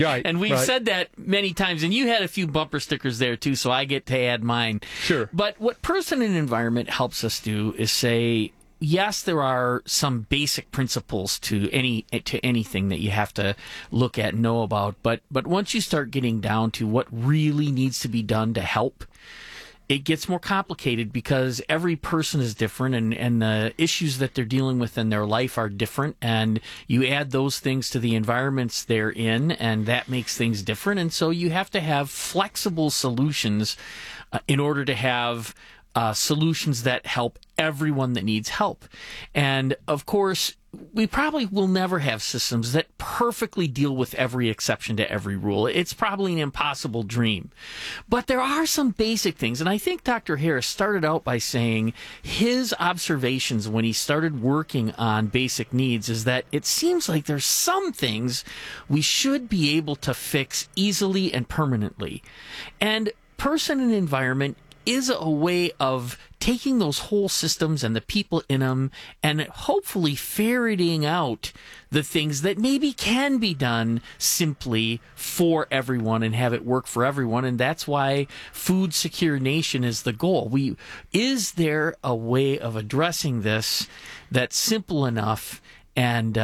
Right, And we've right. said that many times, and you had a few bumper stickers there too, so I get to add mine. Sure. But what Person and Environment helps us do is say, yes, there are some basic principles to anything that you have to look at and know about, but once you start getting down to what really needs to be done to help, it gets more complicated because every person is different and the issues that they're dealing with in their life are different. And you add those things to the environments they're in, and that makes things different. And so you have to have flexible solutions in order to have solutions that help everyone that needs help. And of course, we probably will never have systems that perfectly deal with every exception to every rule. It's probably an impossible dream. But there are some basic things. And I think Dr. Harris started out by saying his observations when he started working on basic needs is that it seems like there's some things we should be able to fix easily and permanently. And Person and Environment is a way of taking those whole systems and the people in them and hopefully ferreting out the things that maybe can be done simply for everyone and have it work for everyone. And that's why Food Secure Nation is the goal. Is there a way of addressing this that's simple enough and,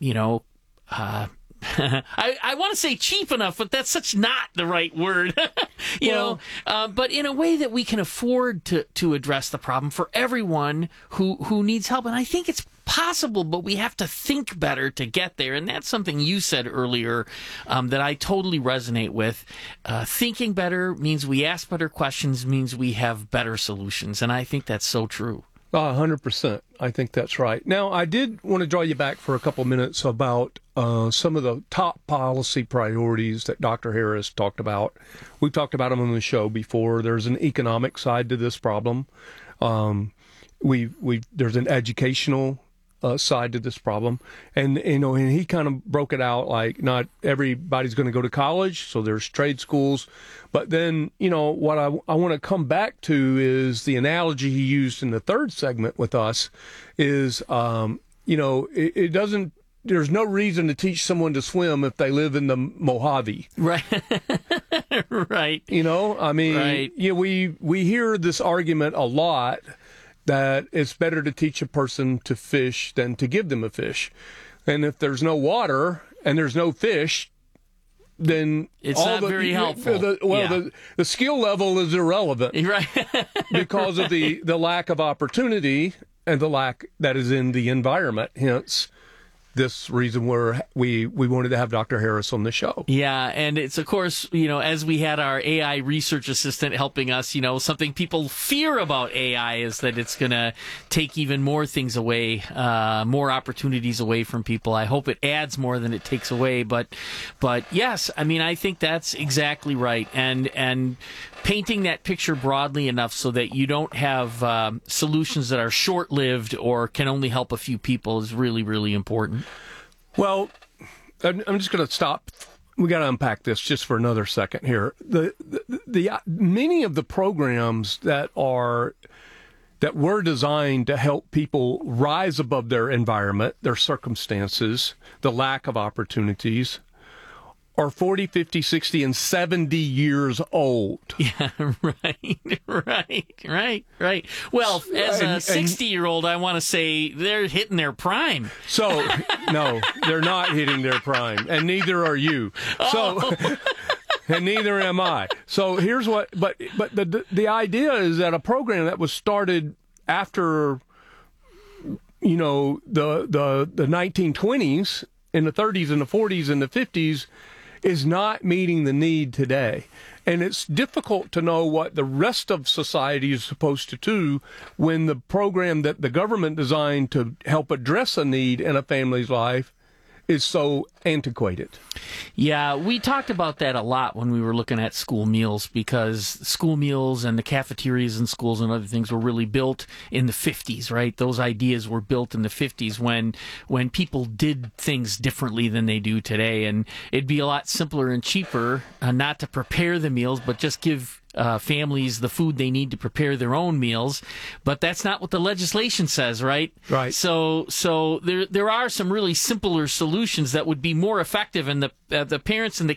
I want to say cheap enough, but that's not the right word, but in a way that we can afford to address the problem for everyone who needs help. And I think it's possible, but we have to think better to get there. And that's something you said earlier that I totally resonate with. Thinking better means we ask better questions, means we have better solutions. And I think that's so true. 100%. I think that's right. Now, I did want to draw you back for a couple minutes about some of the top policy priorities that Dr. Harris talked about. We've talked about them on the show before. There's an economic side to this problem. There's an educational side to this problem, and and he kind of broke it out like not everybody's going to go to college, so there's trade schools. But then what I want to come back to is the analogy he used in the third segment with us is it doesn't. There's no reason to teach someone to swim if they live in the Mojave. Right. Right. Right. We hear this argument a lot that it's better to teach a person to fish than to give them a fish. And if there's no water and there's no fish, then it's not very helpful. The skill level is irrelevant. Right. Because of the lack of opportunity and the lack that is in the environment. Hence, this reason where we wanted to have Dr. Harris on the show. Yeah, and it's, of course, as we had our AI research assistant helping us, something people fear about AI is that it's going to take even more things away, more opportunities away from people. I hope it adds more than it takes away, but yes, I think that's exactly right. And painting that picture broadly enough so that you don't have solutions that are short-lived or can only help a few people is really, really important. Well, I'm just going to stop. We got to unpack this just for another second here. The many of the programs that were designed to help people rise above their environment, their circumstances, the lack of opportunities, are 40, 50, 60, and 70 years old. Yeah, right. Well, as a 60-year-old, I want to say they're hitting their prime. So, no, they're not hitting their prime, and neither are you. So, and neither am I. So here's what, but the idea is that a program that was started after, the 1920s, in the 30s and the 40s and the 50s, is not meeting the need today. And it's difficult to know what the rest of society is supposed to do when the program that the government designed to help address a need in a family's life is so antiquated. Yeah, we talked about that a lot when we were looking at school meals, because school meals and the cafeterias in schools and other things were really built in the 50s, right? Those ideas were built in the 50s when people did things differently than they do today. And it'd be a lot simpler and cheaper not to prepare the meals, but just give families the food they need to prepare their own meals. But that's not what the legislation says, right? Right. So there are some really simpler solutions that would be more effective, and the parents and the